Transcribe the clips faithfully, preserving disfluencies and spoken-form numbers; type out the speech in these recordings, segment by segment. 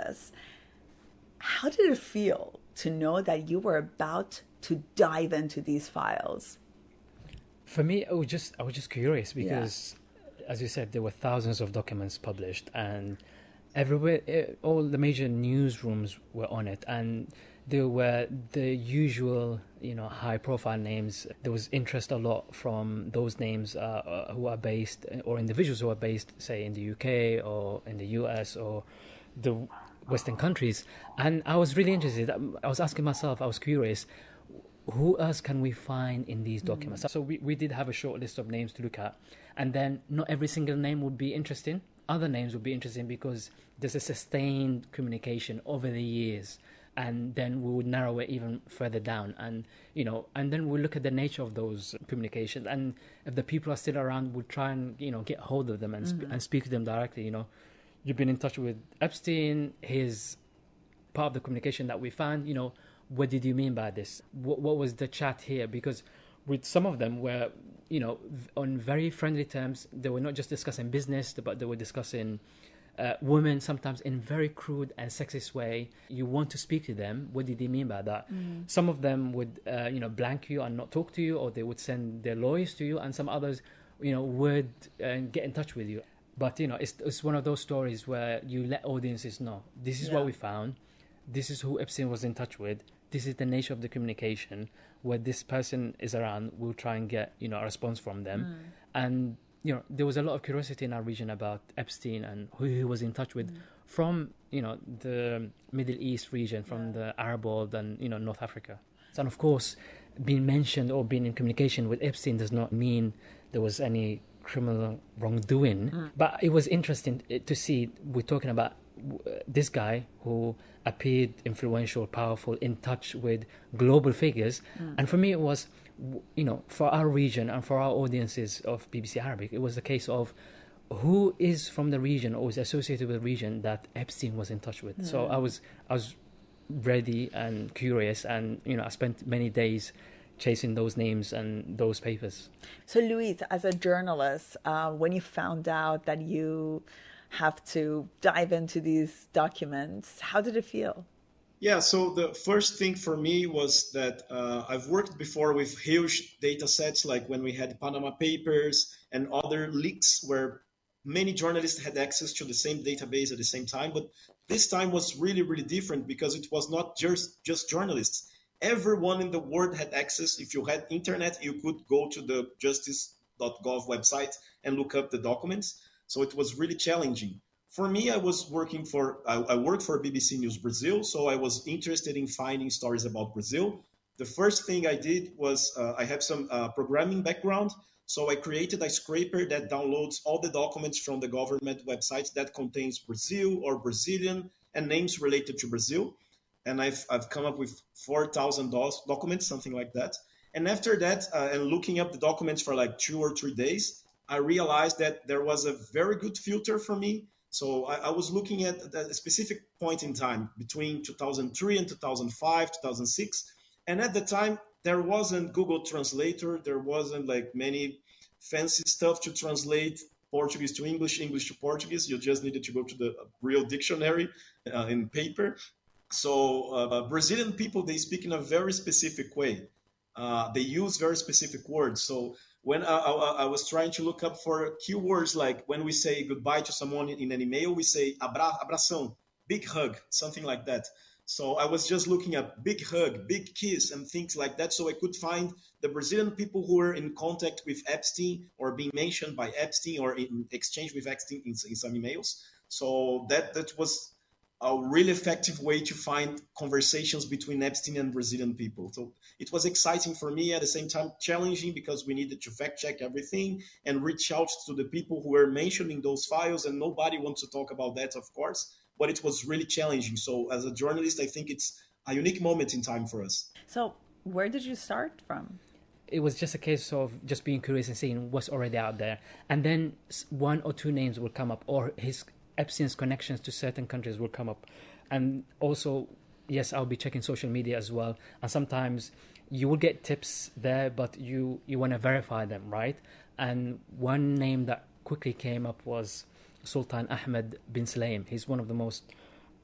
journalist. How did it feel to know that you were about to dive into these files? For me, I was just I was just curious because, yeah. as you said, there were thousands of documents published, and everywhere, all the major newsrooms were on it, and there were the usual, you know, high-profile names. There was interest a lot from those names uh, who are based, or individuals who are based, say, in the U K or in the U S or the Western countries. And I was really interested. I was asking myself, I was curious, who else can we find in these documents? Mm. So we, we did have a short list of names to look at. And then not every single name would be interesting. Other names would be interesting because there's a sustained communication over the years. And then we would narrow it even further down. And, you know, and then we'll look at the nature of those communications. And if the people are still around, we'll try and, you know, get hold of them and, mm-hmm. sp- and speak to them directly. You know, you've been in touch with Epstein. Here's part of the communication that we found. You know, what did you mean by this? What, what was the chat here? Because with some of them were, you know, on very friendly terms. They were not just discussing business, but they were discussing uh, women, sometimes in very crude and sexist way. You want to speak to them. What did they mean by that? Mm. Some of them would, uh, you know, blank you and not talk to you, or they would send their lawyers to you, and some others, you know, would uh, get in touch with you. But, you know, it's, it's one of those stories where you let audiences know, this is yeah. what we found. This is who Epstein was in touch with. This is the nature of the communication. Where this person is around, we'll try and get, you know, a response from them. Mm. And, you know, there was a lot of curiosity in our region about Epstein and who he was in touch with mm. from, you know, the Middle East region, from yeah. the Arab world and, you know, North Africa. And of course, being mentioned or being in communication with Epstein does not mean there was any criminal wrongdoing. Mm. But it was interesting to see, we're talking about this guy who appeared influential, powerful, in touch with global figures. Mm. And for me, it was, you know, for our region and for our audiences of B B C Arabic, it was a case of who is from the region or is associated with the region that Epstein was in touch with. Mm. So I was, I was ready and curious, and, you know, I spent many days chasing those names and those papers. So Luis, as a journalist, uh, when you found out that you have to dive into these documents, how did it feel? Yeah, so the first thing for me was that uh, I've worked before with huge data sets, like when we had Panama Papers and other leaks where many journalists had access to the same database at the same time. But this time was really, really different because it was not just, just journalists. Everyone in the world had access. If you had internet, you could go to the justice dot gov website and look up the documents. So it was really challenging. For me, I was working for, I, I worked for B B C News Brazil, so I was interested in finding stories about Brazil. The first thing I did was, uh, I have some uh, programming background, so I created a scraper that downloads all the documents from the government websites that contains Brazil or Brazilian and names related to Brazil. And I've, I've come up with four thousand documents, something like that. And after that, uh, and looking up the documents for like two or three days, I realized that there was a very good filter for me. So I, I was looking at a specific point in time between two thousand three and two thousand five, two thousand six. And at the time, there wasn't Google Translator. There wasn't like many fancy stuff to translate Portuguese to English, English to Portuguese. You just needed to go to the real dictionary uh, in paper. So uh, Brazilian people, they speak in a very specific way. Uh, they use very specific words. So when I, I, I was trying to look up for keywords, like when we say goodbye to someone in an email, we say abra, abração, big hug, something like that. So I was just looking at big hug, big kiss, and things like that. So I could find the Brazilian people who were in contact with Epstein or being mentioned by Epstein or in exchange with Epstein in, in some emails. So that, that was a really effective way to find conversations between Epstein and Brazilian people. So it was exciting for me, at the same time challenging, because we needed to fact check everything and reach out to the people who were mentioning those files, and nobody wants to talk about that, of course, but it was really challenging. So as a journalist, I think it's a unique moment in time for us. So where did you start from? It was just a case of just being curious and seeing what's already out there. And then one or two names will come up, or his Epstein's connections to certain countries will come up. And also, yes, I'll be checking social media as well. And sometimes you will get tips there, but you, you want to verify them, right? And one name that quickly came up was Sultan Ahmed bin Sulaim. He's one of the most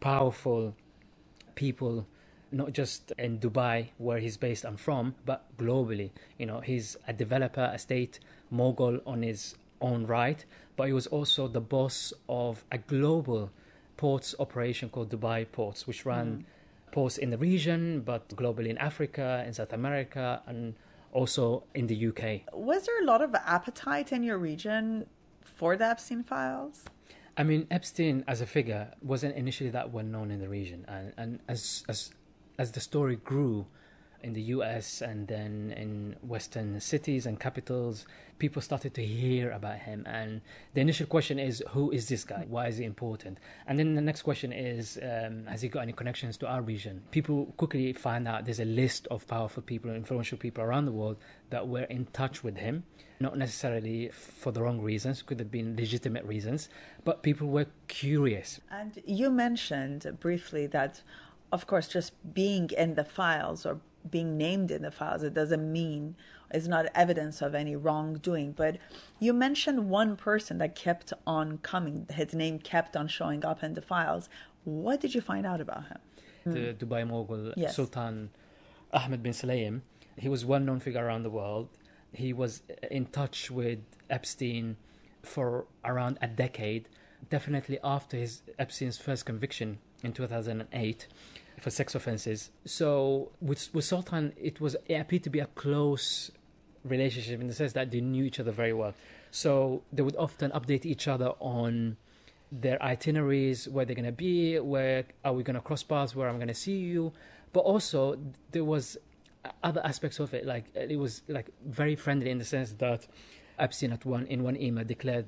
powerful people, not just in Dubai, where he's based and from, but globally. You know, he's a developer, a state mogul on his own right, but he was also the boss of a global ports operation called Dubai Ports, which ran mm. ports in the region, but globally in Africa, in South America, and also in the U K. Was there a lot of appetite in your region for the Epstein files? I mean, Epstein as a figure wasn't initially that well known in the region, and, and as as as the story grew in the U S and then in Western cities and capitals, people started to hear about him. And the initial question is, who is this guy? Why is he important? And then the next question is, um, has he got any connections to our region? People quickly find out there's a list of powerful people, influential people around the world that were in touch with him, not necessarily for the wrong reasons, could have been legitimate reasons, but people were curious. And you mentioned briefly that, of course, just being in the files or being named in the files, it doesn't mean it's not evidence of any wrongdoing. But you mentioned one person that kept on coming, his name kept on showing up in the files. What did you find out about him? The mm. Dubai mogul, yes. Sultan Ahmed bin Sulayem. He was a well-known figure around the world. He was in touch with Epstein for around a decade, definitely after his Epstein's first conviction in two thousand eight. For sex offenses. So with, with Sultan, it was it appeared to be a close relationship in the sense that they knew each other very well. So they would often update each other on their itineraries, where they're going to be, where are we going to cross paths, where I'm going to see you. But also there was other aspects of it, like it was like very friendly in the sense that Epstein at one in one email declared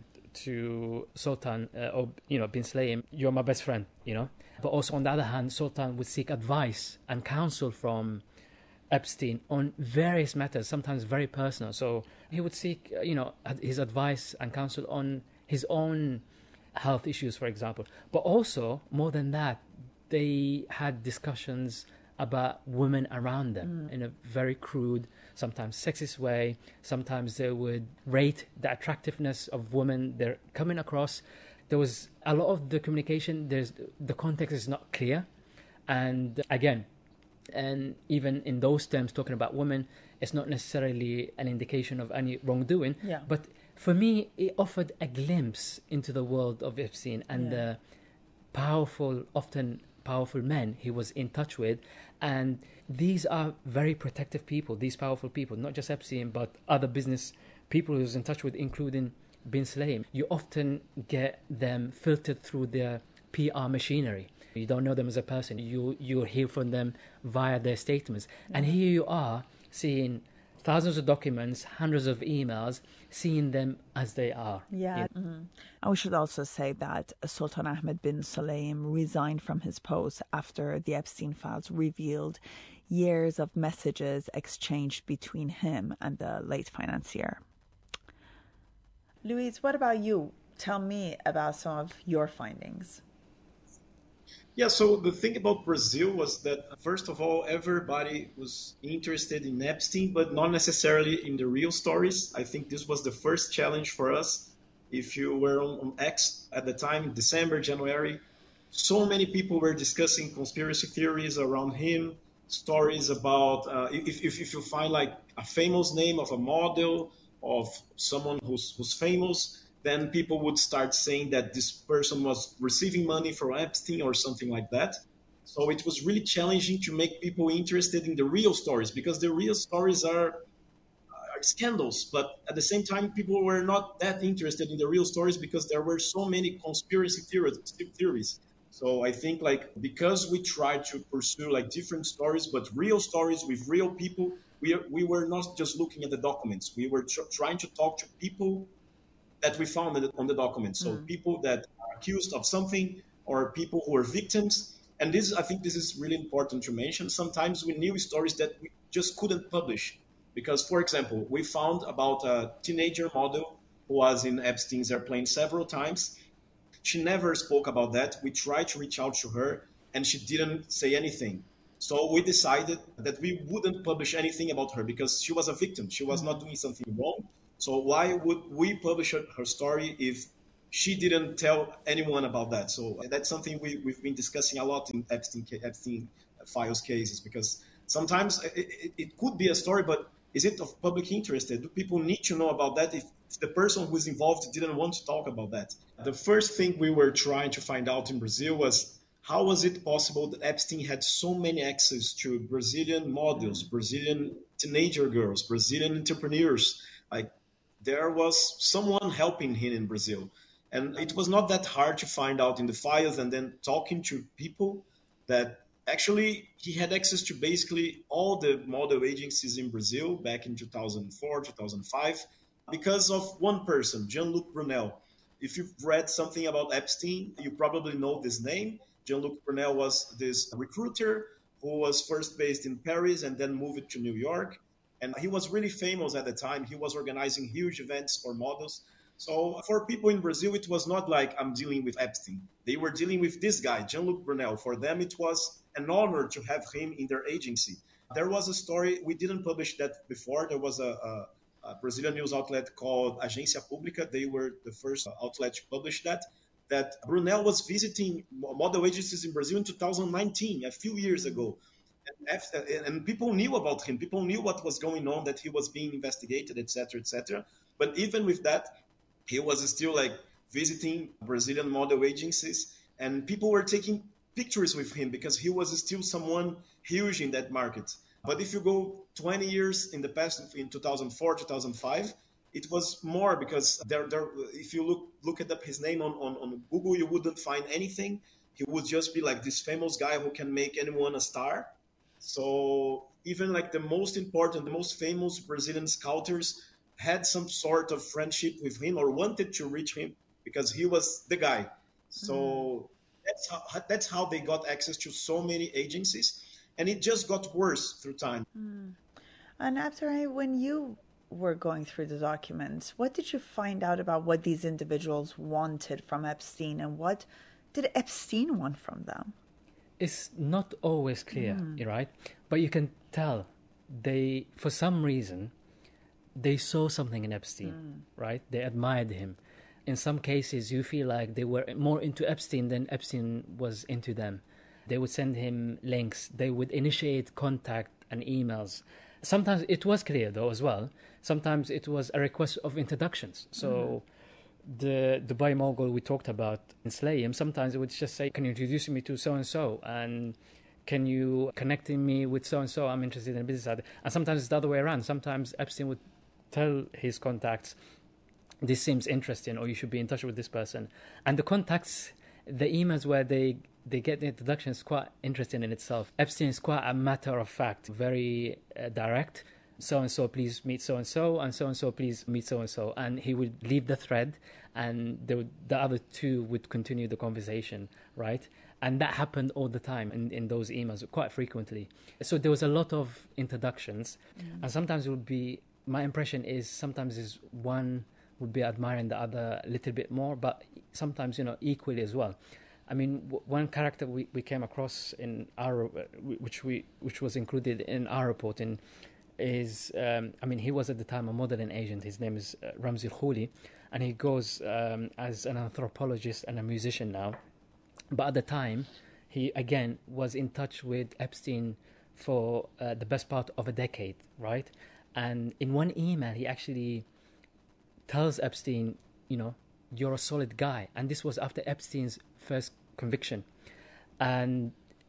to Sultan uh, or you know bin Sulayem, you're my best friend, you know. But also on the other hand, Sultan would seek advice and counsel from Epstein on various matters, sometimes very personal. So he would seek, you know, his advice and counsel on his own health issues, for example. But also, more than that, they had discussions about women around them mm. in a very crude, sometimes sexist way. Sometimes they would rate the attractiveness of women they're coming across. There was a lot of the communication, there's the context is not clear. And again, and even in those terms, talking about women, it's not necessarily an indication of any wrongdoing. Yeah. But for me, it offered a glimpse into the world of Epstein and yeah. the powerful, often powerful men he was in touch with. And these are very protective people, these powerful people, not just Epstein, but other business people he was in touch with, including bin Sulayem. You often get them filtered through their P R machinery. You don't know them as a person. You you hear from them via their statements. Mm-hmm. And here you are seeing thousands of documents, hundreds of emails, seeing them as they are. Yeah. You know? Mm-hmm. And we should also say that Sultan Ahmed bin Sulayem resigned from his post after the Epstein files revealed years of messages exchanged between him and the late financier. Louise, what about you? Tell me about some of your findings. Yeah, so the thing about Brazil was that, first of all, everybody was interested in Epstein, but not necessarily in the real stories. I think this was the first challenge for us. If you were on, on X at the time, December, January, so many people were discussing conspiracy theories around him, stories about, uh, if, if, if you find like a famous name of a model, of someone who's, who's famous, then people would start saying that this person was receiving money from Epstein or something like that. So it was really challenging to make people interested in the real stories, because the real stories are, are scandals. But at the same time, people were not that interested in the real stories because there were so many conspiracy theories. So I think like because we tried to pursue like different stories, but real stories with real people, we, we were not just looking at the documents. We were tr- trying to talk to people that we found on the documents. So mm. people that are accused of something or people who are victims. And this, I think this is really important to mention. Sometimes we knew stories that we just couldn't publish. Because, for example, we found about a teenager model who was in Epstein's airplane several times. She never spoke about that. We tried to reach out to her and she didn't say anything. So we decided that we wouldn't publish anything about her because she was a victim. She was not doing something wrong. So why would we publish her, her story if she didn't tell anyone about that. So that's something we, we've been discussing a lot in Epstein, Epstein files cases, because sometimes it, it, it could be a story, but is it of public interest? Do people need to know about that if the person who's involved didn't want to talk about that? The first thing we were trying to find out in Brazil was, how was it possible that Epstein had so many access to Brazilian models, Brazilian teenager girls, Brazilian entrepreneurs? Like, there was someone helping him in Brazil. And it was not that hard to find out in the files, and then talking to people that actually he had access to basically all the model agencies in Brazil back in two thousand four, two thousand five, because of one person, Jean-Luc Brunel. If you've read something about Epstein, you probably know this name. Jean-Luc Brunel was this recruiter who was first based in Paris and then moved to New York. And he was really famous at the time. He was organizing huge events for models. So for people in Brazil, it was not like I'm dealing with Epstein. They were dealing with this guy, Jean-Luc Brunel. For them, it was an honor to have him in their agency. There was a story, we didn't publish that before. There was a, a, a Brazilian news outlet called Agência Pública. They were the first outlet to publish that. That Brunel was visiting model agencies in Brazil in two thousand nineteen, a few years ago. And, and people knew about him. People knew what was going on, that he was being investigated, et cetera, et cetera. But even with that, he was still like visiting Brazilian model agencies, and people were taking pictures with him because he was still someone huge in that market. But if you go twenty years in the past, in two thousand four, two thousand five, it was more, because there, there, if you look look at up his name on, on, on Google, you wouldn't find anything. He would just be like this famous guy who can make anyone a star. So even like the most important, the most famous Brazilian scouters had some sort of friendship with him or wanted to reach him because he was the guy. So mm. that's how that's how they got access to so many agencies, and it just got worse through time. Mm. And after, when you were going through the documents, what did you find out about what these individuals wanted from Epstein, and what did Epstein want from them? It's not always clear, mm. right? But you can tell they, for some reason, they saw something in Epstein, mm. right? They admired him. In some cases, you feel like they were more into Epstein than Epstein was into them. They would send him links. They would initiate contact and emails. Sometimes it was clear, though, as well. Sometimes it was a request of introductions. So mm. the Dubai mogul we talked about in Slayham, sometimes it would just say, can you introduce me to so-and-so? And can you connect me with so-and-so? I'm interested in business. And sometimes it's the other way around. Sometimes Epstein would tell his contacts, this seems interesting, or you should be in touch with this person. And the contacts, the emails where they, they get the introduction is quite interesting in itself. Epstein is quite a matter of fact, very uh, direct. So-and-so, please meet so-and-so, and so-and-so, please meet so-and-so. And he would leave the thread, and they would, the other two would continue the conversation, right? And that happened all the time in, in those emails, quite frequently. So there was a lot of introductions, mm. and sometimes it would be, my impression is sometimes is one would be admiring the other a little bit more, but sometimes, you know, equally as well. I mean, w- one character we, we came across in our, uh, which we which was included in our reporting, is, um, I mean, he was at the time a modeling agent. His name is uh, Ramzi Khouli, and he goes um, as an anthropologist and a musician now. But at the time, he, again, was in touch with Epstein for uh, the best part of a decade, right? And in one email, he actually tells Epstein, you know, you're a solid guy. And this was after Epstein's first conviction. And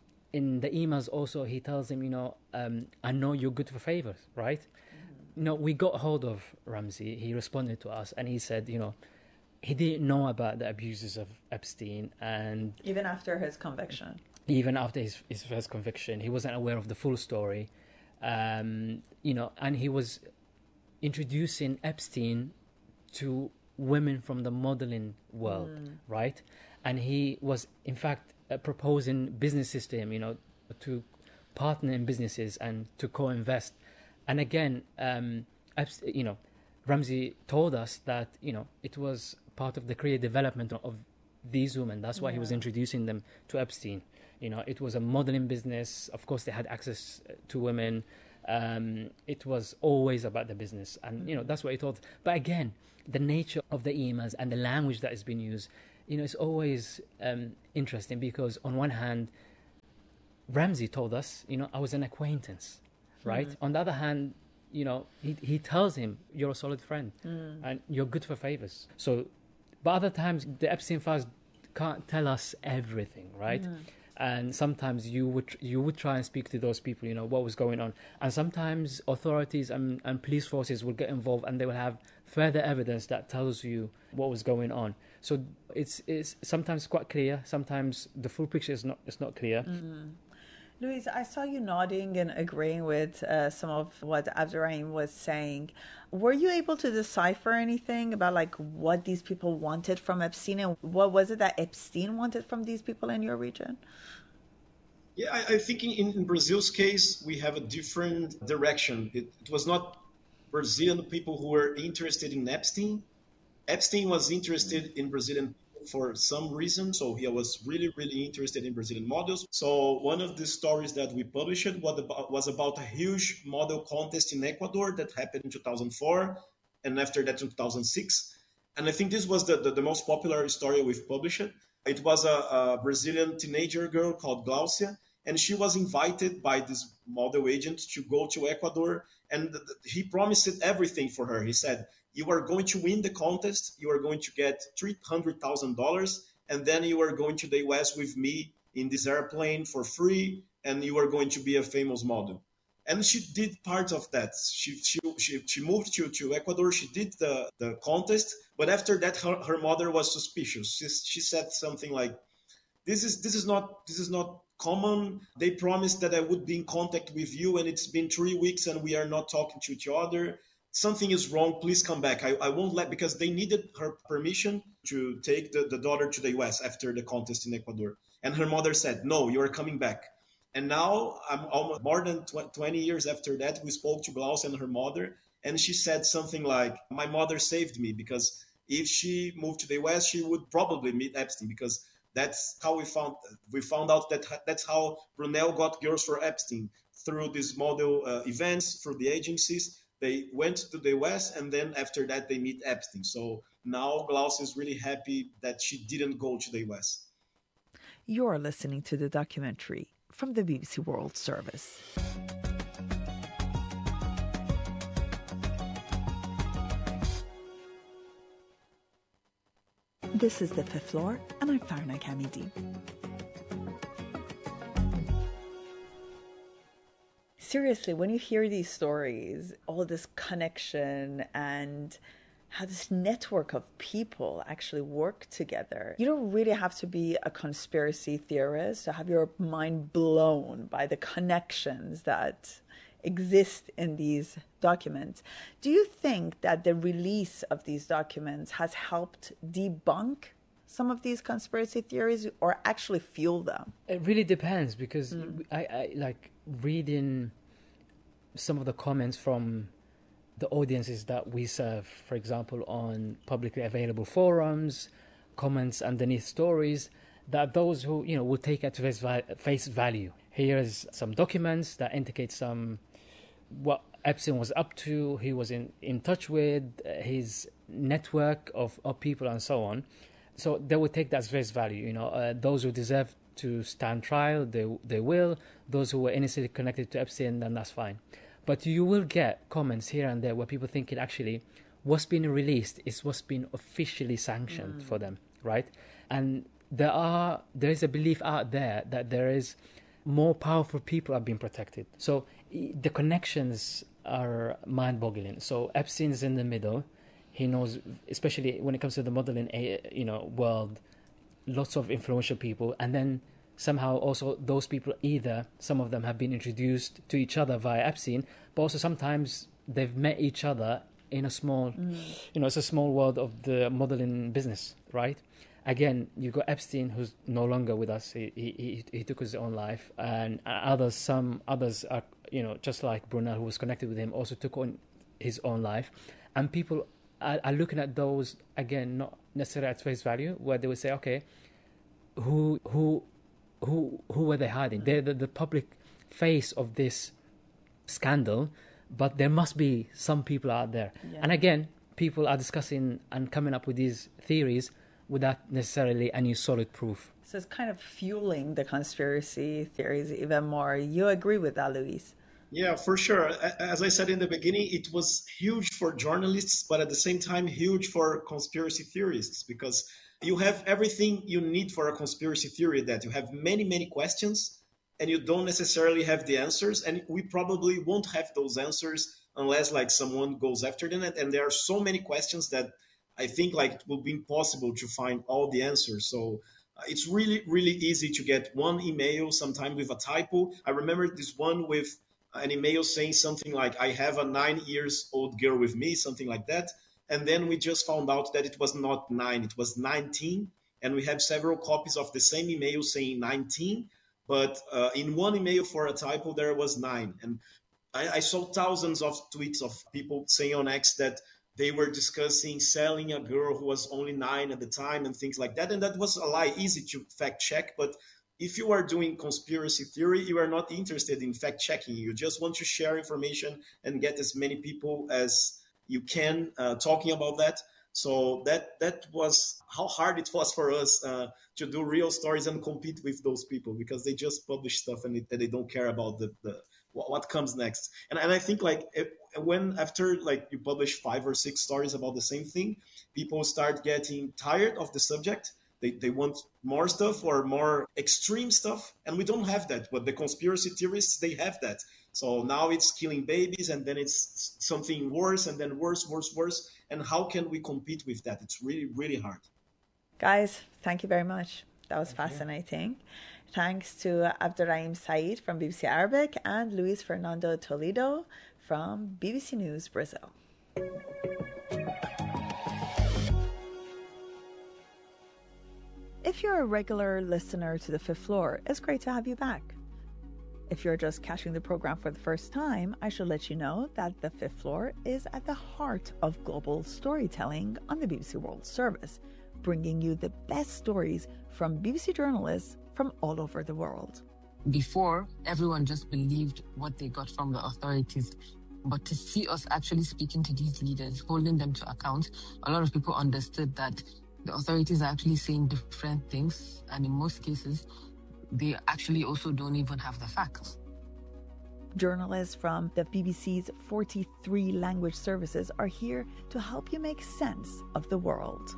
in the emails also, he tells him, you know, um, I know you're good for favors, right? Mm-hmm. You know, we got hold of Ramzi. He responded to us, and he said, you know, he didn't know about the abuses of Epstein. And even after his conviction. Even after his, his first conviction, he wasn't aware of the full story. Um, you know, and he was introducing Epstein to women from the modeling world, mm. right? And he was, in fact, uh, proposing businesses to him, you know, to partner in businesses and to co-invest. And again, um, you know, Ramzi told us that, you know, it was part of the career development of these women. That's why yeah. he was introducing them to Epstein. You know, it was a modeling business. Of course, they had access to women. Um, it was always about the business, and you know that's what he thought. But again, the nature of the emails and the language that is being used, you know, it's always um, interesting because on one hand, Ramsey told us, you know, I was an acquaintance, right? Mm. On the other hand, you know, he he tells him you're a solid friend mm. and you're good for favors. So, but other times the Epstein files can't tell us everything, right? Mm. And sometimes you would you would try and speak to those people, you know, what was going on. And sometimes authorities and, and police forces will get involved and they will have further evidence that tells you what was going on. So it's it's sometimes quite clear. Sometimes the full picture is not it's not clear. Mm-hmm. Louise, I saw you nodding and agreeing with uh, some of what Abderrahim was saying. Were you able to decipher anything about like what these people wanted from Epstein, and what was it that Epstein wanted from these people in your region? Yeah, I, I think in, in Brazil's case, we have a different direction. It, it was not Brazilian people who were interested in Epstein. Epstein was interested in Brazilian people for some reason, so he was really, really interested in Brazilian models. So one of the stories that we published was about, was about a huge model contest in Ecuador that happened in two thousand four, and after that in two thousand six. And I think this was the, the, the most popular story we've published. It was a, a Brazilian teenager girl called Glaucia, and she was invited by this model agent to go to Ecuador, and he promised everything for her. He said, you are going to win the contest, you are going to get three hundred thousand dollars, and then you are going to the U S with me in this airplane for free, and you are going to be a famous model. And she did part of that. She she she, she moved to, to Ecuador, she did the, the contest, but after that her, her mother was suspicious. She, she said something like, this is this is not this is not common. They promised that I would be in contact with you, and it's been three weeks and we are not talking to each other. Something is wrong, please come back. I, I won't let, because they needed her permission to take the, the daughter to the U S after the contest in Ecuador. And her mother said, no, you are coming back. And now, I'm almost more than twenty years after that, we spoke to Glaucia and her mother, and she said something like, my mother saved me, because if she moved to the U S, she would probably meet Epstein, because that's how we found we found out that that's how Brunel got girls for Epstein, through these model uh, events, through the agencies. They went to the U S, and then after that they meet Epstein. So now Glaucia is really happy that she didn't go to the U S. You're listening to the documentary from the B B C World Service. This is The Fifth Floor, and I'm Farna Kamidi. Seriously, when you hear these stories, all this connection and how this network of people actually work together, you don't really have to be a conspiracy theorist to have your mind blown by the connections that exist in these documents. Do you think that the release of these documents has helped debunk some of these conspiracy theories or actually fuel them? It really depends, because mm. I, I like reading some of the comments from the audiences that we serve, for example, on publicly available forums, comments underneath stories, that those who, you know, will take at face, va- face value. Here's some documents that indicate some what Epstein was up to, he was in, in touch with, uh, his network of, of people and so on. So they will take that as face value. You know, uh, those who deserve to stand trial, they they will. Those who were innocently connected to Epstein, then that's fine. But you will get comments here and there where people thinking, actually, what's been released is what's been officially sanctioned mm. for them, right? And there are there is a belief out there that there is more powerful people are being protected. So the connections are mind-boggling. So Epstein's in the middle. He knows, especially when it comes to the modeling, you know, world, lots of influential people, and then somehow also those people, either some of them have been introduced to each other via Epstein, but also sometimes they've met each other in a small, mm. you know, it's a small world of the modeling business, right? Again, you got Epstein, who's no longer with us. He he he took his own life, and others, some others are, you know, just like Brunel, who was connected with him, also took on his own life, and people are, are looking at those again, not necessarily at face value, where they would say, okay, who who who who were they hiding? They're the, the public face of this scandal, but there must be some people out there. Yeah. And again, people are discussing and coming up with these theories without necessarily any solid proof. So it's kind of fueling the conspiracy theories even more. You agree with that, Luis? Yeah, for sure. As I said in the beginning, it was huge for journalists, but at the same time, huge for conspiracy theorists, because you have everything you need for a conspiracy theory, that you have many, many questions, and you don't necessarily have the answers. And we probably won't have those answers unless like someone goes after them. And there are so many questions that I think like it will be impossible to find all the answers. So uh, it's really, really easy to get one email, sometime with a typo. I remember this one with an email saying something like, I have a nine years old girl with me, something like that. And then we just found out that it was not nine, it was nineteen. And we have several copies of the same email saying nineteen. But uh, in one email for a typo, there was nine. And I, I saw thousands of tweets of people saying on X that they were discussing selling a girl who was only nine at the time and things like that. And that was a lie, easy to fact check. But if you are doing conspiracy theory, you are not interested in fact checking. You just want to share information and get as many people as you can uh, talking about that. So that that was how hard it was for us uh, to do real stories and compete with those people, because they just publish stuff and they, they don't care about the, the what comes next. And and I think like it, when after like you publish five or six stories about the same thing, people start getting tired of the subject. They they want more stuff or more extreme stuff, and we don't have that. But the conspiracy theorists, they have that. So now it's killing babies, and then it's something worse, and then worse, worse, worse. And how can we compete with that? It's really, really hard. Guys, thank you very much. That was thank fascinating. You. Thanks to Abderrahim Said from B B C Arabic and Luis Fernando Toledo from B B C News Brazil. If you're a regular listener to The Fifth Floor, it's great to have you back. If you're just catching the program for the first time, I should let you know that The Fifth Floor is at the heart of global storytelling on the B B C World Service, bringing you the best stories from B B C journalists from all over the world. Before, everyone just believed what they got from the authorities. But to see us actually speaking to these leaders, holding them to account, a lot of people understood that the authorities are actually saying different things, and in most cases, they actually also don't even have the facts. Journalists from the B B C's forty-three language services are here to help you make sense of the world.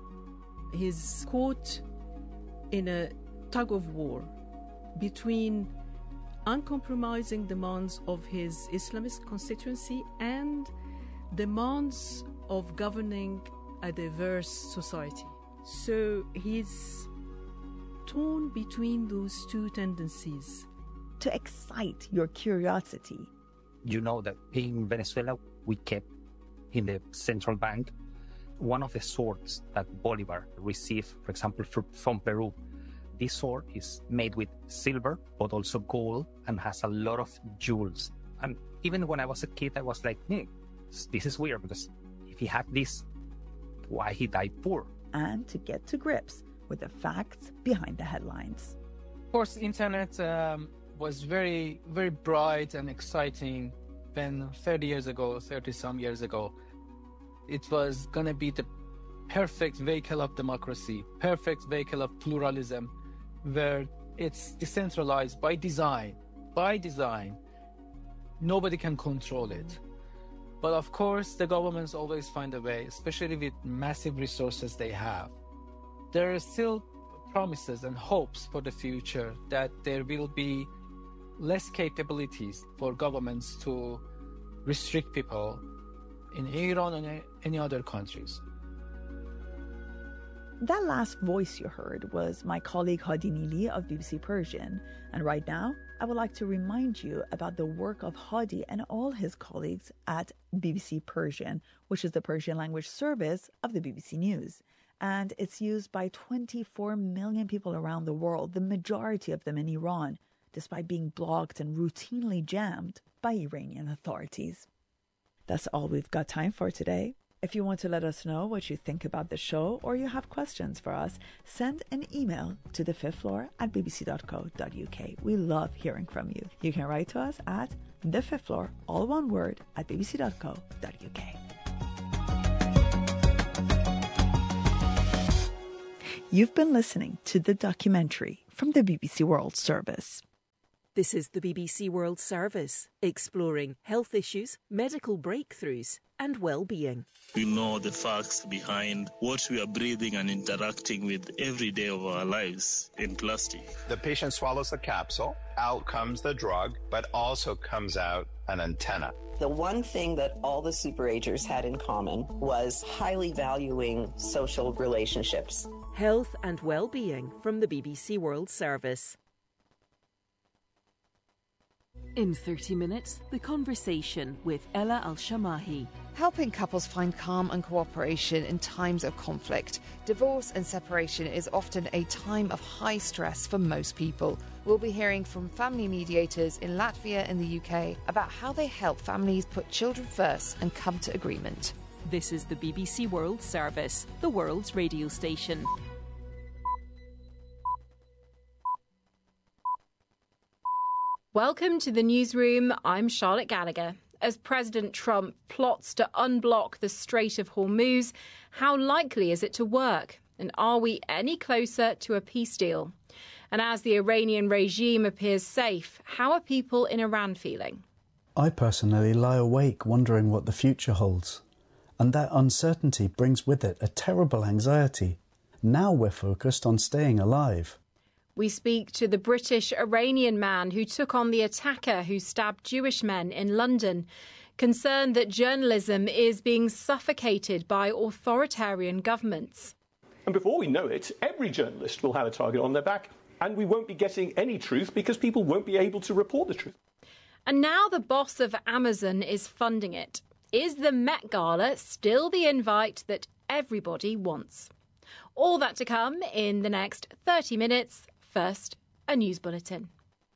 He's caught in a tug of war between uncompromising demands of his Islamist constituency and demands of governing a diverse society. So he's torn between those two tendencies. To excite your curiosity. You know that in Venezuela, we kept in the central bank one of the swords that Bolivar received, for example, from Peru. This sword is made with silver, but also gold, and has a lot of jewels. And even when I was a kid, I was like, hmm, this is weird, because if he had this, why he died poor? And to get to grips with the facts behind the headlines. Of course, the internet um, was very, very bright and exciting when thirty years ago, thirty some years ago. It was going to be the perfect vehicle of democracy, perfect vehicle of pluralism, where it's decentralized by design. By design, nobody can control it. But of course, the governments always find a way, especially with massive resources they have. There are still promises and hopes for the future that there will be less capabilities for governments to restrict people in Iran and any other countries. That last voice you heard was my colleague Hadi Nili of B B C Persian. And right now, I would like to remind you about the work of Hadi and all his colleagues at B B C Persian, which is the Persian language service of the B B C News. And it's used by twenty-four million people around the world, the majority of them in Iran, despite being blocked and routinely jammed by Iranian authorities. That's all we've got time for today. If you want to let us know what you think about the show or you have questions for us, send an email to the fifth floor at b b c dot co dot u k. We love hearing from you. You can write to us at The Fifth Floor, all one word, at b b c dot co dot u k. You've been listening to the documentary from the B B C World Service. This is the B B C World Service, exploring health issues, medical breakthroughs and well-being. We know the facts behind what we are breathing and interacting with every day of our lives in plastic. The patient swallows the capsule, out comes the drug, but also comes out an antenna. The one thing that all the superagers had in common was highly valuing social relationships. Health and well-being from the B B C World Service. In thirty minutes, the conversation with Ella Al-Shamahi. Helping couples find calm and cooperation in times of conflict. Divorce and separation is often a time of high stress for most people. We'll be hearing from family mediators in Latvia and the U K about how they help families put children first and come to agreement. This is the B B C World Service, the world's radio station. Welcome to the newsroom. I'm Charlotte Gallagher. As President Trump plots to unblock the Strait of Hormuz, how likely is it to work? And are we any closer to a peace deal? And as the Iranian regime appears safe, how are people in Iran feeling? I personally lie awake wondering what the future holds. And that uncertainty brings with it a terrible anxiety. Now we're focused on staying alive. We speak to the British-Iranian man who took on the attacker who stabbed Jewish men in London, concerned that journalism is being suffocated by authoritarian governments. And before we know it, every journalist will have a target on their back, and we won't be getting any truth because people won't be able to report the truth. And now the boss of Amazon is funding it. Is the Met Gala still the invite that everybody wants? All that to come in the next thirty minutes. First, a news bulletin.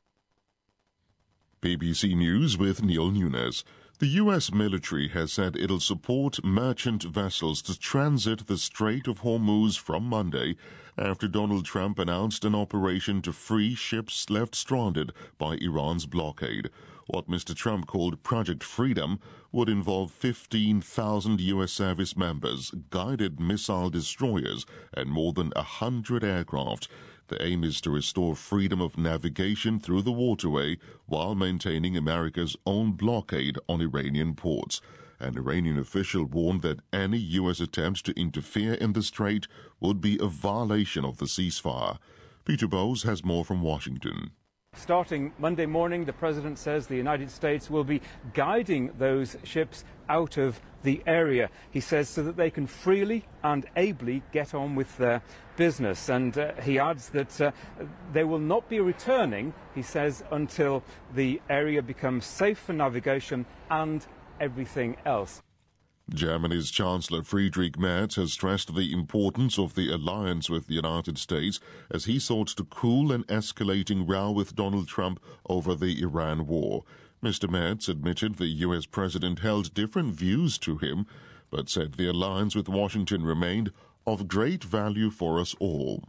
B B C News with Neil Nunes. The U S military has said it'll support merchant vessels to transit the Strait of Hormuz from Monday after Donald Trump announced an operation to free ships left stranded by Iran's blockade. What Mister Trump called Project Freedom would involve fifteen thousand U S service members, guided missile destroyers, and more than one hundred aircraft. The aim is to restore freedom of navigation through the waterway while maintaining America's own blockade on Iranian ports. An Iranian official warned that any U S attempts to interfere in the strait would be a violation of the ceasefire. Peter Bowes has more from Washington. Starting Monday morning, the president says the United States will be guiding those ships out of the area, he says, so that they can freely and ably get on with their business. And uh, he adds that uh, they will not be returning, he says, until the area becomes safe for navigation and everything else. Germany's Chancellor Friedrich Merz has stressed the importance of the alliance with the United States as he sought to cool an escalating row with Donald Trump over the Iran war. Mister Merz admitted the U S president held different views to him, but said the alliance with Washington remained of great value for us all.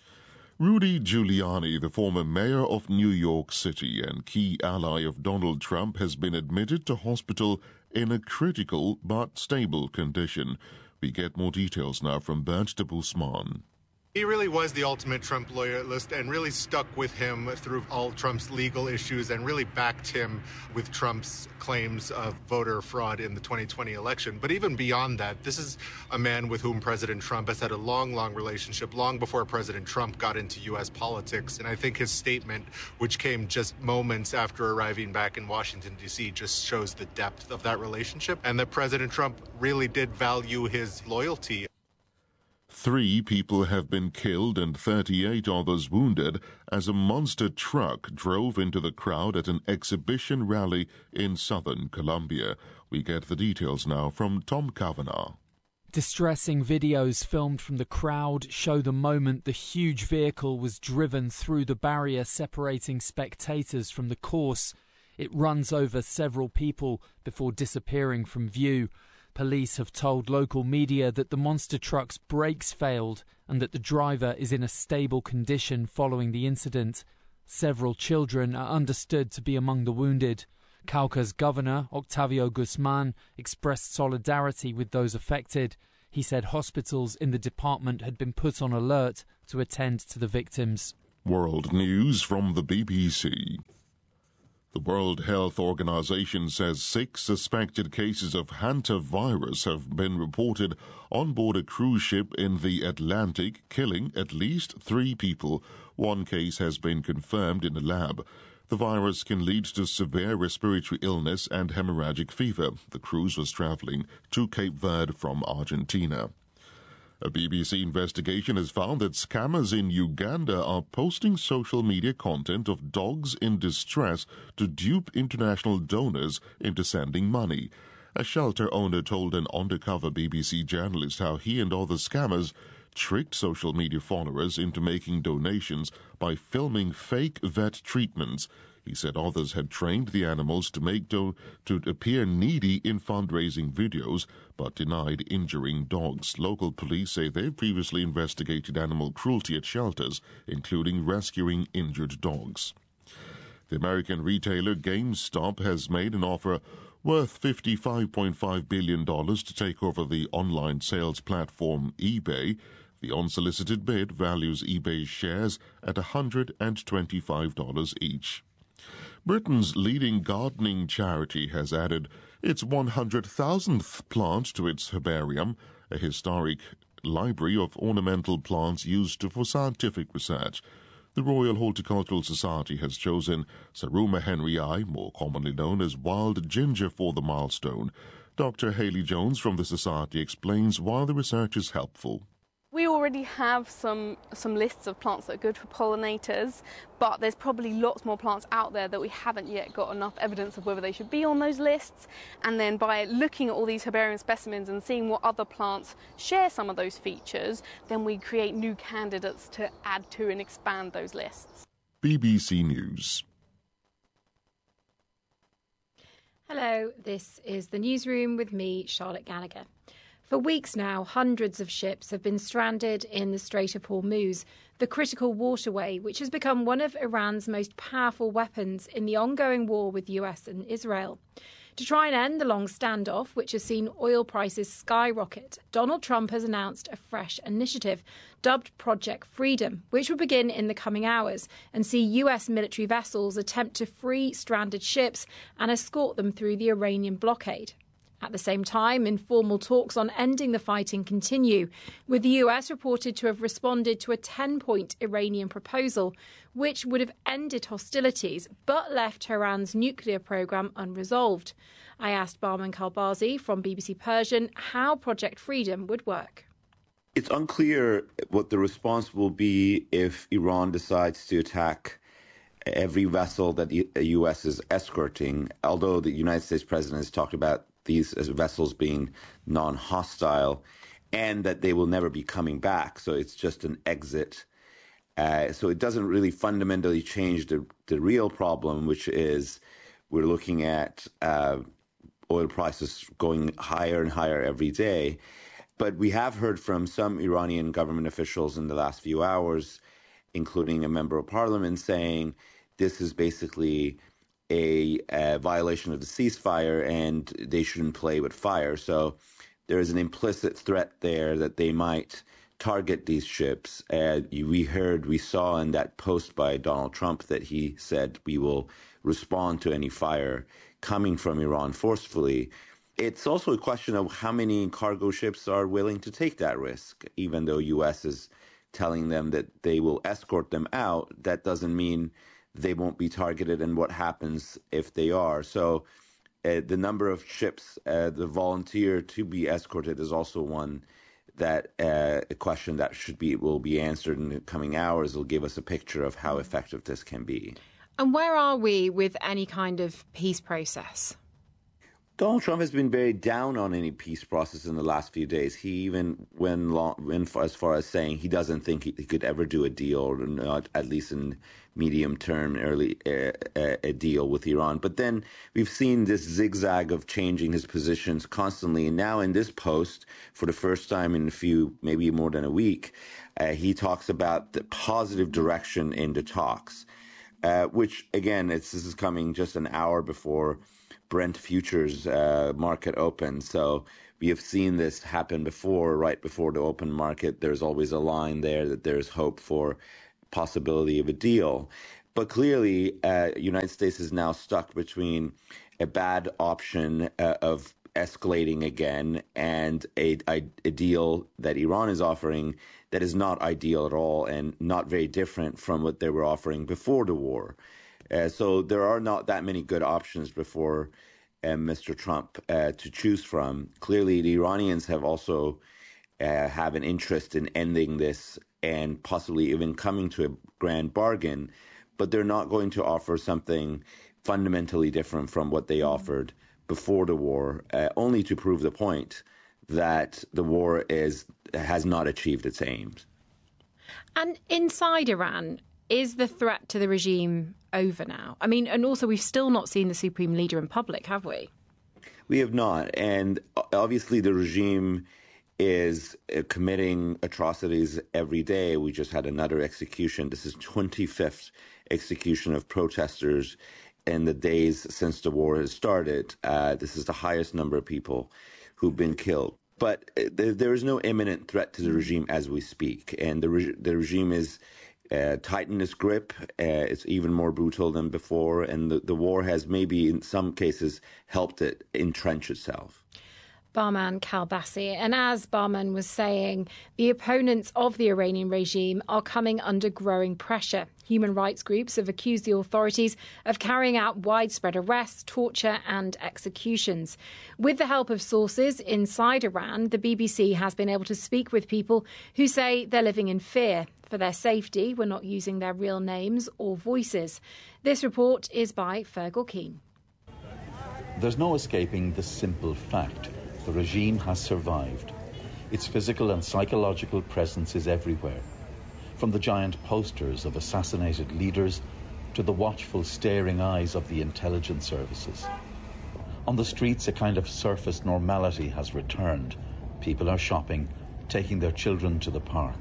Rudy Giuliani, the former mayor of New York City and key ally of Donald Trump, has been admitted to hospital in a critical but stable condition. We get more details now from Bernd de Busman. He really was the ultimate Trump loyalist and really stuck with him through all Trump's legal issues and really backed him with Trump's claims of voter fraud in the twenty twenty election. But even beyond that, this is a man with whom President Trump has had a long, long relationship, long before President Trump got into U S politics. And I think his statement, which came just moments after arriving back in Washington, D C, just shows the depth of that relationship and that President Trump really did value his loyalty. Three people have been killed and thirty-eight others wounded as a monster truck drove into the crowd at an exhibition rally in southern Colombia. We get the details now from Tom Kavanagh. Distressing videos filmed from the crowd show the moment the huge vehicle was driven through the barrier separating spectators from the course. It runs over several people before disappearing from view. Police have told local media that the monster truck's brakes failed and that the driver is in a stable condition following the incident. Several children are understood to be among the wounded. Cauca's governor, Octavio Guzman, expressed solidarity with those affected. He said hospitals in the department had been put on alert to attend to the victims. World news from the B B C. The World Health Organization says six suspected cases of hantavirus have been reported on board a cruise ship in the Atlantic, killing at least three people. One case has been confirmed in a lab. The virus can lead to severe respiratory illness and hemorrhagic fever. The cruise was traveling to Cape Verde from Argentina. A B B C investigation has found that scammers in Uganda are posting social media content of dogs in distress to dupe international donors into sending money. A shelter owner told an undercover B B C journalist how he and other scammers tricked social media followers into making donations by filming fake vet treatments. He said others had trained the animals to make do- to appear needy in fundraising videos, but denied injuring dogs. Local police say they've previously investigated animal cruelty at shelters, including rescuing injured dogs. The American retailer GameStop has made an offer worth fifty-five point five billion dollars to take over the online sales platform eBay. The unsolicited bid values eBay's shares at one hundred twenty-five dollars each. Britain's leading gardening charity has added its one hundred thousandth plant to its herbarium, a historic library of ornamental plants used for scientific research. The Royal Horticultural Society has chosen Saruma henryi, more commonly known as wild ginger, for the milestone. Doctor Hayley Jones from the Society explains why the research is helpful. We already have some some lists of plants that are good for pollinators, but there's probably lots more plants out there that we haven't yet got enough evidence of whether they should be on those lists. And then by looking at all these herbarium specimens and seeing what other plants share some of those features, then we create new candidates to add to and expand those lists. B B C News. Hello, this is the newsroom with me, Charlotte Gallagher. For weeks now, hundreds of ships have been stranded in the Strait of Hormuz, the critical waterway which has become one of Iran's most powerful weapons in the ongoing war with the U S and Israel. To try and end the long standoff, which has seen oil prices skyrocket, Donald Trump has announced a fresh initiative dubbed Project Freedom, which will begin in the coming hours and see U S military vessels attempt to free stranded ships and escort them through the Iranian blockade. At the same time, informal talks on ending the fighting continue, with the U S reported to have responded to a ten-point Iranian proposal, which would have ended hostilities but left Tehran's nuclear program unresolved. I asked Bahman Kalbazi from B B C Persian how Project Freedom would work. It's unclear what the response will be if Iran decides to attack every vessel that the U S is escorting, although the United States president has talked about these vessels being non-hostile and that they will never be coming back. So it's just an exit. Uh, so it doesn't really fundamentally change the, the real problem, which is we're looking at uh, oil prices going higher and higher every day. But we have heard from some Iranian government officials in the last few hours, including a member of parliament, saying this is basically A, a violation of the ceasefire and they shouldn't play with fire. So there is an implicit threat there that they might target these ships. Uh, we heard, we saw in that post by Donald Trump that he said we will respond to any fire coming from Iran forcefully. It's also a question of how many cargo ships are willing to take that risk. Even though U S is telling them that they will escort them out, that doesn't mean they won't be targeted, and what happens if they are. So uh, the number of ships, uh, the volunteer to be escorted is also one that uh, a question that should be will be answered in the coming hours. Will give us a picture of how effective this can be. And where are we with any kind of peace process? Donald Trump has been very down on any peace process in the last few days. He even went, long, went as far as saying he doesn't think he, he could ever do a deal, or not at least in medium term, early uh, uh, a deal with Iran. But then we've seen this zigzag of changing his positions constantly. And now in this post, for the first time in a few, maybe more than a week, uh, he talks about the positive direction in the talks. uh, which, again, it's, this is coming just an hour before Brent futures uh, market opens. So we have seen this happen before, right before the open market. There's always a line there that there's hope for possibility of a deal. But clearly, uh, United States is now stuck between a bad option uh, of escalating again and a, a, a deal that Iran is offering that is not ideal at all and not very different from what they were offering before the war. Uh, so there are not that many good options before uh, Mister Trump uh, to choose from. Clearly, the Iranians have also uh, have an interest in ending this and possibly even coming to a grand bargain, but they're not going to offer something fundamentally different from what they offered before the war, uh, only to prove the point that the war is has not achieved its aims. And inside Iran, is the threat to the regime over now? I mean, and also we've still not seen the supreme leader in public, have we? We have not. And obviously the regime is uh, committing atrocities every day. We just had another execution. This is twenty-fifth execution of protesters in the days since the war has started. Uh, this is the highest number of people who've been killed. But uh, there, there is no imminent threat to the regime as we speak. And the, re- the regime is uh, tightened its grip. Uh, it's even more brutal than before. And the, the war has maybe in some cases helped it entrench itself. Bahman Kalbasi. And as Bahman was saying, the opponents of the Iranian regime are coming under growing pressure. Human rights groups have accused the authorities of carrying out widespread arrests, torture and executions. With the help of sources inside Iran, the B B C has been able to speak with people who say they're living in fear. For their safety, we're not using their real names or voices. This report is by Fergal Keane. There's no escaping the simple fact. The regime has survived. Its physical and psychological presence is everywhere, from the giant posters of assassinated leaders to the watchful staring eyes of the intelligence services. On the streets, a kind of surface normality has returned. People are shopping, taking their children to the park.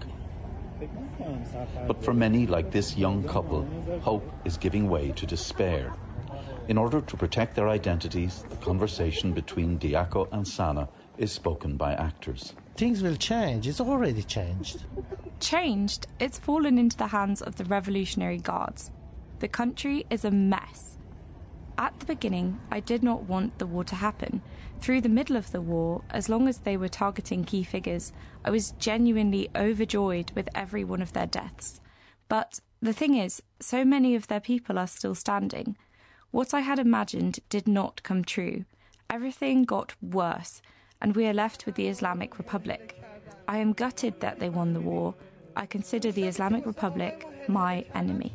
But for many, like this young couple, hope is giving way to despair. In order to protect their identities, the conversation between Diaco and Sana is spoken by actors. Things will change. It's already changed. Changed? It's fallen into the hands of the Revolutionary Guards. The country is a mess. At the beginning, I did not want the war to happen. Through the middle of the war, as long as they were targeting key figures, I was genuinely overjoyed with every one of their deaths. But the thing is, so many of their people are still standing. What I had imagined did not come true. Everything got worse, and we are left with the Islamic Republic. I am gutted that they won the war. I consider the Islamic Republic my enemy.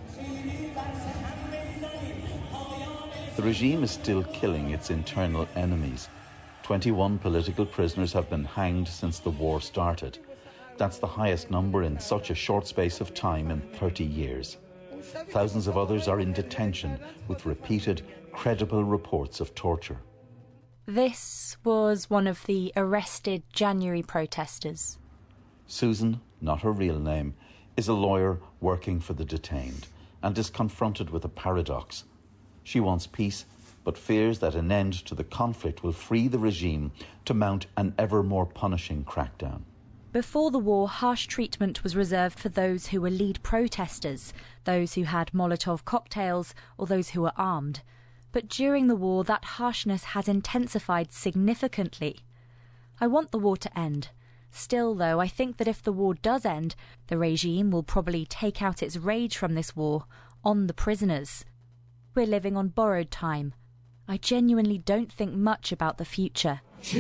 The regime is still killing its internal enemies. twenty-one political prisoners have been hanged since the war started. That's the highest number in such a short space of time in thirty years. Thousands of others are in detention with repeated, credible reports of torture. This was one of the arrested January protesters. Susan, not her real name, is a lawyer working for the detained and is confronted with a paradox. She wants peace, but fears that an end to the conflict will free the regime to mount an ever more punishing crackdown. Before the war, harsh treatment was reserved for those who were lead protesters, those who had Molotov cocktails, or those who were armed. But during the war, that harshness has intensified significantly. I want the war to end. Still, though, I think that if the war does end, the regime will probably take out its rage from this war on the prisoners. We're living on borrowed time. I genuinely don't think much about the future.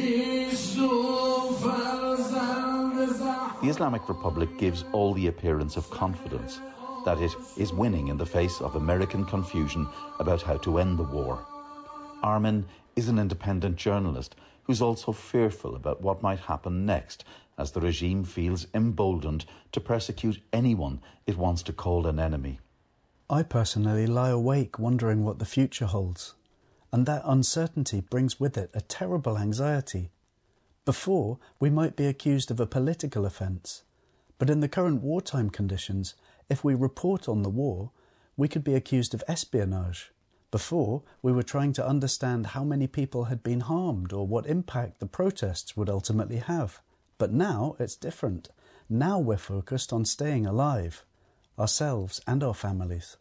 The Islamic Republic gives all the appearance of confidence that it is winning in the face of American confusion about how to end the war. Armin is an independent journalist who's also fearful about what might happen next as the regime feels emboldened to persecute anyone it wants to call an enemy. I personally lie awake wondering what the future holds, and that uncertainty brings with it a terrible anxiety. Before, we might be accused of a political offence, but in the current wartime conditions, if we report on the war, We could be accused of espionage. Before, we were trying to understand how many people had been harmed or what impact the protests would ultimately have. But now it's different. Now we're focused on staying alive, ourselves and our families.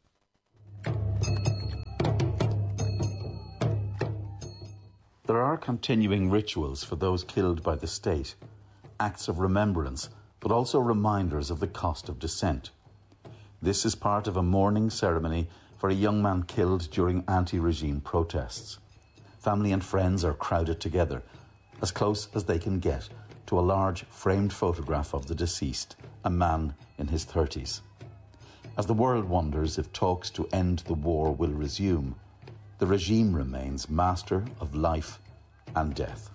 There are continuing rituals for those killed by the state, acts of remembrance, but also reminders of the cost of dissent. This is part of a mourning ceremony for a young man killed during anti-regime protests. Family and friends are crowded together, as close as they can get, to a large framed photograph of the deceased, a man in his thirties. As the world wonders if talks to end the war will resume, the regime remains master of life and death.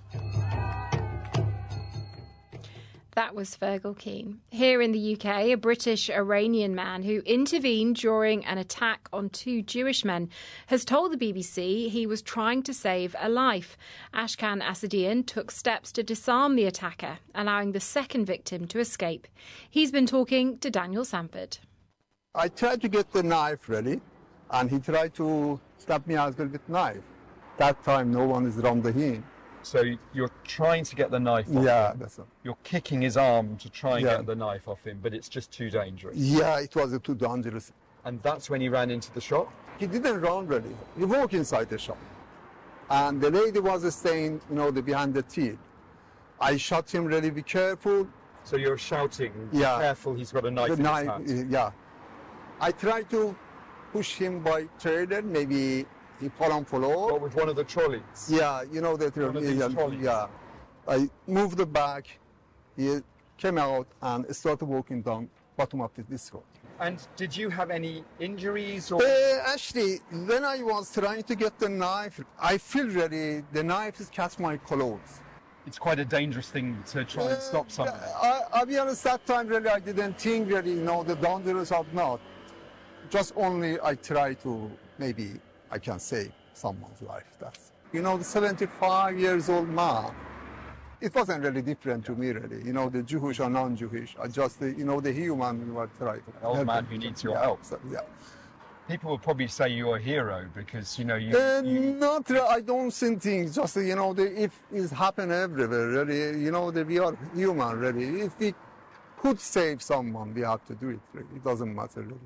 That was Fergal Keane. Here in the U K, a British-Iranian man who intervened during an attack on two Jewish men has told the B B C he was trying to save a life. Ashkan Asadian took steps to disarm the attacker, allowing the second victim to escape. He's been talking to Daniel Sanford. I tried to get the knife ready, and he tried to stab me as well with knife. That time, no one is around the him. So you're trying to get the knife off yeah, him. That's it. You're kicking his arm to try and Yeah. get the knife off him, but it's just too dangerous. Yeah, it was too dangerous. And that's when he ran into the shop? He didn't run really. He walked inside the shop. And the lady was staying, you know, the, behind the till. I shot him really, be careful. So you're shouting, be Yeah. careful, he's got a knife The in knife, his hand. yeah. I tried to push him by trailer, maybe he fall on floor. Or with one of the trolleys? Yeah, you know that. One of these yeah, trolleys. yeah. I moved the back. He came out and started walking down bottom of the disco. And did you have any injuries? Or... Uh, actually, when I was trying to get the knife, I feel really the knife is catch my clothes. It's quite a dangerous thing to try and stop someone. I, I'll be honest, that time really I didn't think really, you know, the dangerous of not. Just only I try to, maybe I can save someone's life. That's, you know, the seventy-five years old man, it wasn't really different to me really, you know, the Jewish or non-Jewish. I just, the, you know, the human were trying to An old man who needs your yeah, help. so, yeah. People will probably say you're a hero because, you know, you... Uh, you... Not really, I don't think things, just, you know, the, if it's happen everywhere, really, you know, the, we are human, really. If we could save someone, we have to do it, really. It doesn't matter, really.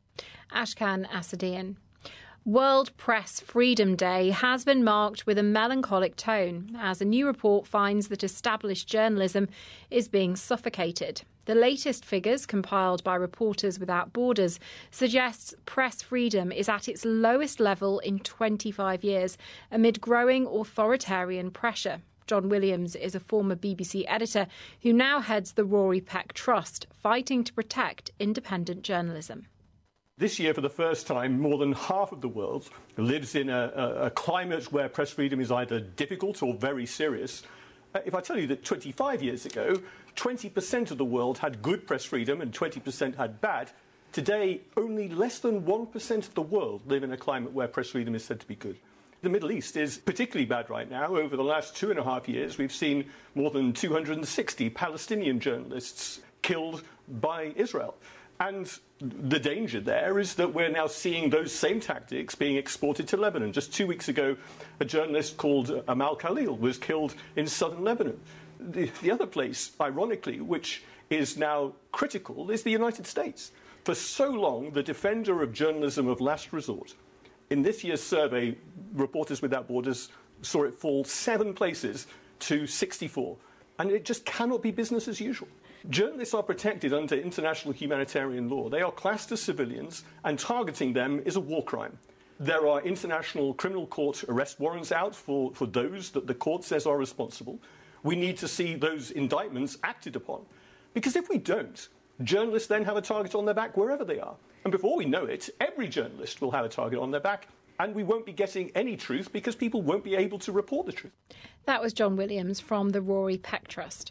Ashkan Asadian. World Press Freedom Day has been marked with a melancholic tone as a new report finds that established journalism is being suffocated. The latest figures compiled by Reporters Without Borders suggests press freedom is at its lowest level in twenty-five years amid growing authoritarian pressure. John Williams is a former B B C editor who now heads the Rory Peck Trust, fighting to protect independent journalism. This year, for the first time, more than half of the world lives in a, a, a climate where press freedom is either difficult or very serious. Uh, if I tell you that twenty-five years ago, twenty percent of the world had good press freedom and twenty percent had bad, today only less than one percent of the world live in a climate where press freedom is said to be good. The Middle East is particularly bad right now. Over the last two and a half years, we've seen more than two hundred sixty Palestinian journalists killed by Israel. And the danger there is that we're now seeing those same tactics being exported to Lebanon. Just two weeks ago, a journalist called Amal Khalil was killed in southern Lebanon. The, the other place, ironically, which is now critical, is the United States. For so long, the defender of journalism of last resort. In this year's survey, Reporters Without Borders saw it fall seven places to sixty-four. And it just cannot be business as usual. Journalists are protected under international humanitarian law. They are classed as civilians, and targeting them is a war crime. There are international criminal court arrest warrants out for, for those that the court says are responsible. We need to see those indictments acted upon. Because if we don't, journalists then have a target on their back wherever they are. And before we know it, every journalist will have a target on their back, and we won't be getting any truth because people won't be able to report the truth. That was John Williams from the Rory Peck Trust.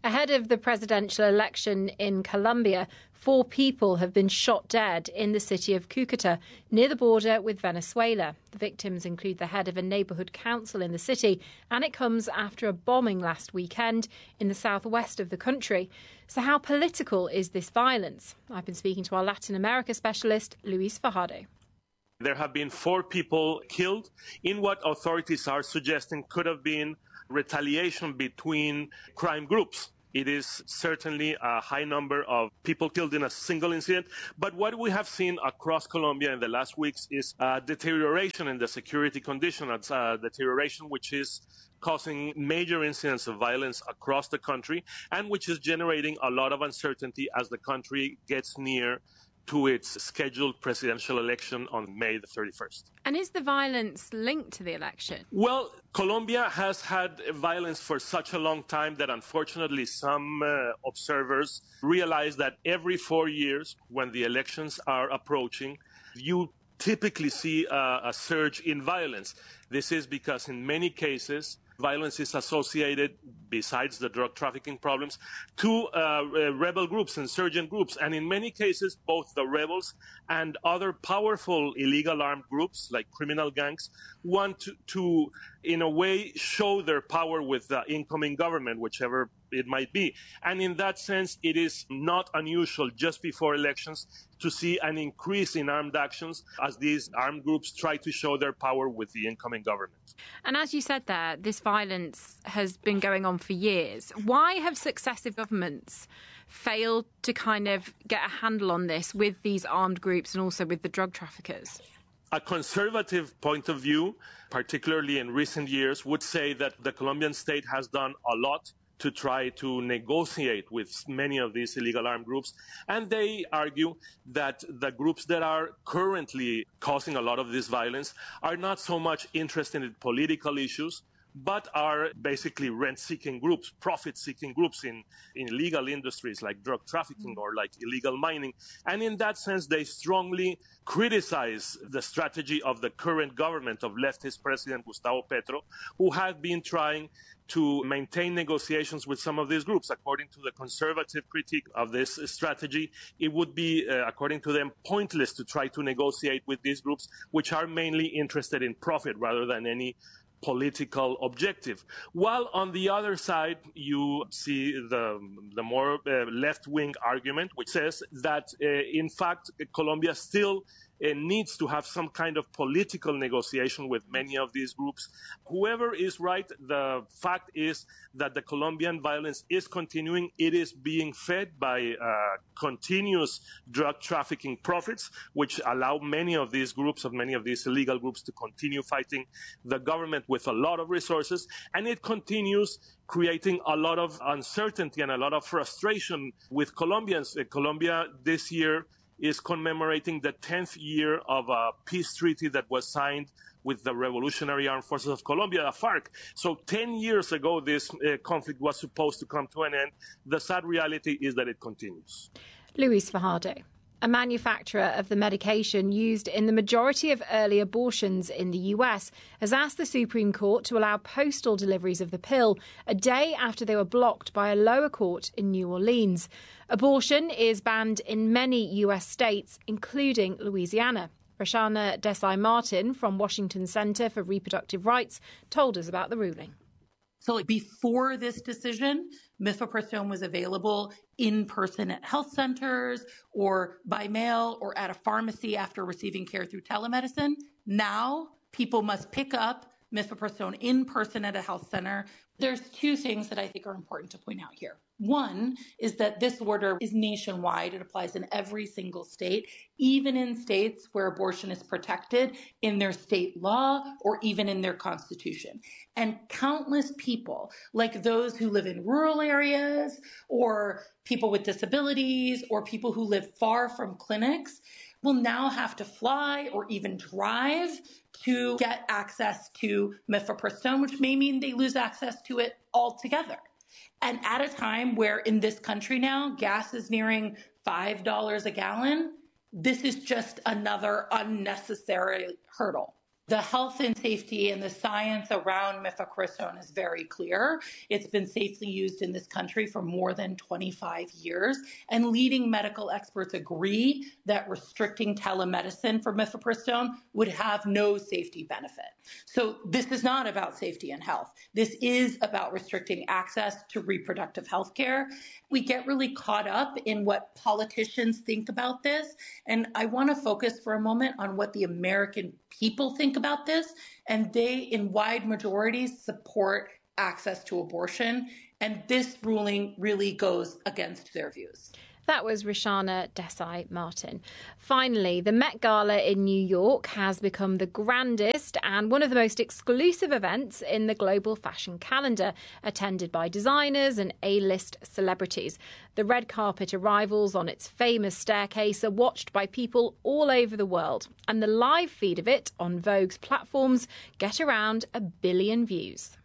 Ahead of the presidential election in Colombia, four people have been shot dead in the city of Cúcuta, near the border with Venezuela. The victims include the head of a neighbourhood council in the city, and it comes after a bombing last weekend in the southwest of the country. So how political is this violence? I've been speaking to our Latin America specialist, Luis Fajardo. There have been four people killed in what authorities are suggesting could have been retaliation between crime groups. It is certainly a high number of people killed in a single incident. But what we have seen across Colombia in the last weeks is a deterioration in the security condition, a deterioration which is causing major incidents of violence across the country and which is generating a lot of uncertainty as the country gets near to its scheduled presidential election on May the thirty-first. And is the violence linked to the election? Well, Colombia has had violence for such a long time that unfortunately some uh, observers realize that every four years when the elections are approaching, you typically see a, a surge in violence. This is because in many cases, violence is associated, besides the drug trafficking problems, to uh, rebel groups, insurgent groups. And in many cases, both the rebels and other powerful illegal armed groups, like criminal gangs, want to, to in a way, show their power with the incoming government, whichever it might be. And in that sense, it is not unusual just before elections to see an increase in armed actions as these armed groups try to show their power with the incoming government. And as you said there, this violence has been going on for years. Why have successive governments failed to kind of get a handle on this with these armed groups and also with the drug traffickers? A conservative point of view, particularly in recent years, would say that the Colombian state has done a lot to try to negotiate with many of these illegal armed groups. And they argue that the groups that are currently causing a lot of this violence are not so much interested in political issues, but are basically rent-seeking groups, profit-seeking groups in, in illegal industries like drug trafficking or like illegal mining. And in that sense, they strongly criticize the strategy of the current government of leftist President Gustavo Petro, who had been trying to maintain negotiations with some of these groups. According to the conservative critique of this strategy, it would be, uh, according to them, pointless to try to negotiate with these groups, which are mainly interested in profit rather than any political objective. While on the other side, you see the, the more uh, left-wing argument, which says that, uh, in fact, Colombia still uh, needs to have some kind of political negotiation with many of these groups. Whoever is right, the fact is that the Colombian violence is continuing. It is being fed by uh, continuous drug trafficking profits, which allow many of these groups, of many of these illegal groups, to continue fighting the government with a lot of resources. And it continues creating a lot of uncertainty and a lot of frustration with Colombians. Uh, Colombia this year is commemorating the tenth year of a peace treaty that was signed with the Revolutionary Armed Forces of Colombia, the FARC. So ten years ago, this uh, conflict was supposed to come to an end. The sad reality is that it continues. Luis Fajardo, a manufacturer of the medication used in the majority of early abortions in the U S, has asked the Supreme Court to allow postal deliveries of the pill a day after they were blocked by a lower court in New Orleans. Abortion is banned in many U S states, including Louisiana. Roshana Desai-Martin from Washington Center for Reproductive Rights told us about the ruling. So like before this decision, mifepristone was available in person at health centers or by mail or at a pharmacy after receiving care through telemedicine. Now people must pick up mifepristone in person at a health center. There's two things that I think are important to point out here. One is that this order is nationwide. It applies in every single state, even in states where abortion is protected in their state law or even in their constitution. And countless people, like those who live in rural areas or people with disabilities or people who live far from clinics, will now have to fly or even drive to get access to mifepristone, which may mean they lose access to it altogether. And at a time where in this country now, gas is nearing five dollars a gallon, this is just another unnecessary hurdle. The health and safety and the science around mifepristone is very clear. It's been safely used in this country for more than twenty-five years, and leading medical experts agree that restricting telemedicine for mifepristone would have no safety benefit. So this is not about safety and health. This is about restricting access to reproductive health care. We get really caught up in what politicians think about this, and I want to focus for a moment on what the American people think about this, and they, in wide majorities, support access to abortion, and this ruling really goes against their views. That was Rishana Desai Martin. Finally, the Met Gala in New York has become the grandest and one of the most exclusive events in the global fashion calendar, attended by designers and A-list celebrities. The red carpet arrivals on its famous staircase are watched by people all over the world, and the live feed of it on Vogue's platforms get around a billion views.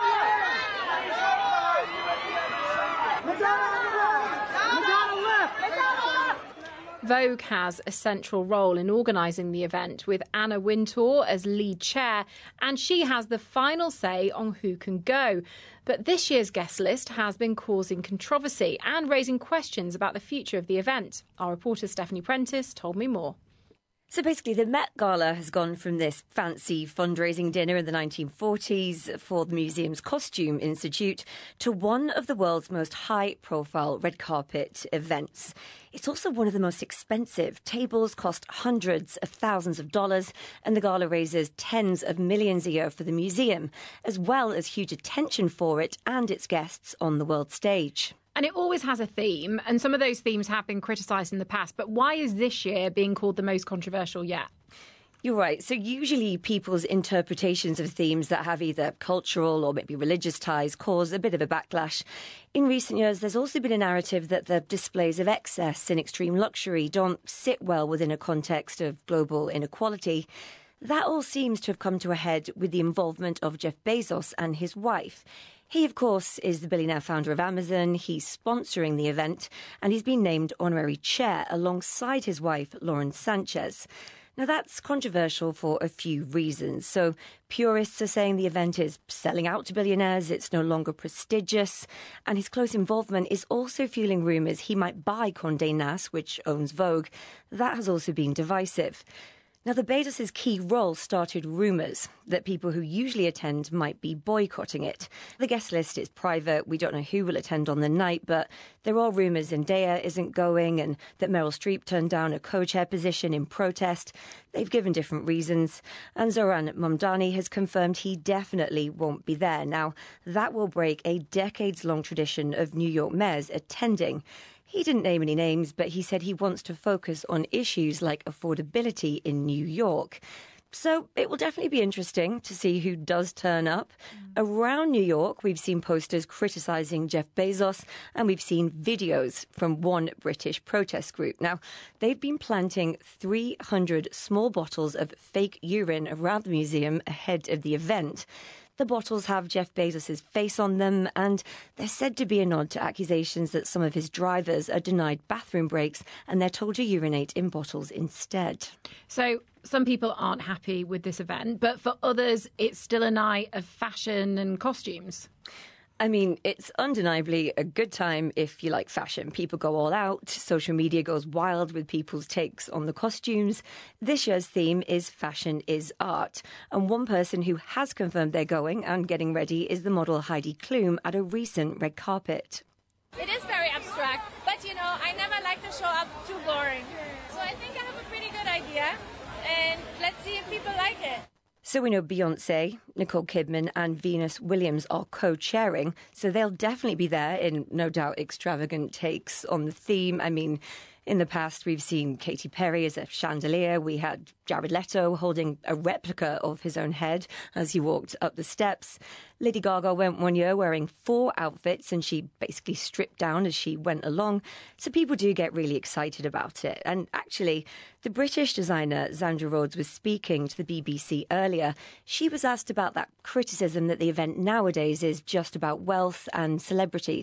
Vogue has a central role in organising the event, with Anna Wintour as lead chair, and she has the final say on who can go. But this year's guest list has been causing controversy and raising questions about the future of the event. Our reporter Stephanie Prentice told me more. So basically, the Met Gala has gone from this fancy fundraising dinner in the nineteen forties for the museum's Costume Institute to one of the world's most high-profile red carpet events. It's also one of the most expensive. Tables cost hundreds of thousands of dollars, and the gala raises tens of millions a year for the museum, as well as huge attention for it and its guests on the world stage. And it always has a theme, and some of those themes have been criticised in the past. But why is this year being called the most controversial yet? You're right. So usually people's interpretations of themes that have either cultural or maybe religious ties cause a bit of a backlash. In recent years, there's also been a narrative that the displays of excess and extreme luxury don't sit well within a context of global inequality. That all seems to have come to a head with the involvement of Jeff Bezos and his wife. He, of course, is the billionaire founder of Amazon. He's sponsoring the event, and he's been named honorary chair alongside his wife, Lauren Sanchez. Now, that's controversial for a few reasons. So purists are saying the event is selling out to billionaires, it's no longer prestigious, and his close involvement is also fueling rumours he might buy Condé Nast, which owns Vogue. That has also been divisive. Now, the Bezos' key role started rumours that people who usually attend might be boycotting it. The guest list is private. We don't know who will attend on the night, but there are rumours Zendaya isn't going and that Meryl Streep turned down a co-chair position in protest. They've given different reasons. And Zohran Mamdani has confirmed he definitely won't be there. Now, that will break a decades-long tradition of New York mayors attending. He didn't name any names, but he said he wants to focus on issues like affordability in New York. So it will definitely be interesting to see who does turn up. Mm. Around New York, we've seen posters criticising Jeff Bezos, and we've seen videos from one British protest group. Now, they've been planting three hundred small bottles of fake urine around the museum ahead of the event. The bottles have Jeff Bezos' face on them, and they're said to be a nod to accusations that some of his drivers are denied bathroom breaks and they're told to urinate in bottles instead. So some people aren't happy with this event, but for others, it's still a night of fashion and costumes. I mean, it's undeniably a good time if you like fashion. People go all out. Social media goes wild with people's takes on the costumes. This year's theme is Fashion is Art. And one person who has confirmed they're going and getting ready is the model Heidi Klum at a recent red carpet. It is very abstract, but, you know, I never like to show up too boring. So I think I have a pretty good idea, and let's see if people like it. So we know Beyoncé, Nicole Kidman and Venus Williams are co-chairing, so they'll definitely be there in no doubt extravagant takes on the theme. I mean, in the past, we've seen Katy Perry as a chandelier. We had Jared Leto holding a replica of his own head as he walked up the steps. Lady Gaga went one year wearing four outfits, and she basically stripped down as she went along. So people do get really excited about it. And actually, the British designer Zandra Rhodes was speaking to the B B C earlier. She was asked about that criticism that the event nowadays is just about wealth and celebrities.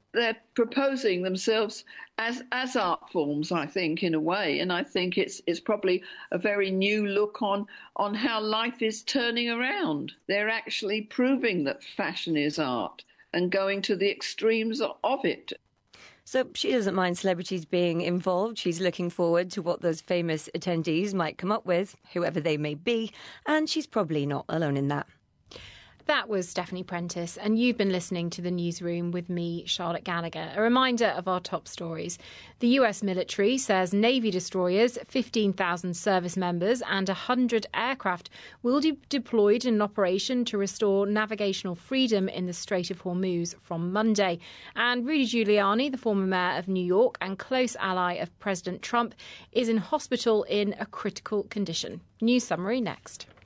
they're proposing themselves as as art forms, I think, in a way, and I think it's it's probably a very new look on on how life is turning around. They're actually proving that fashion is art and going to the extremes of it. So she doesn't mind celebrities being involved. She's looking forward to what those famous attendees might come up with, whoever they may be, and she's probably not alone in that. That was Stephanie Prentice, and you've been listening to The Newsroom with me, Charlotte Gallagher. A reminder of our top stories. The U S military says Navy destroyers, fifteen thousand service members and one hundred aircraft will be deployed in an operation to restore navigational freedom in the Strait of Hormuz from Monday. And Rudy Giuliani, the former mayor of New York and close ally of President Trump, is in hospital in a critical condition. News summary next.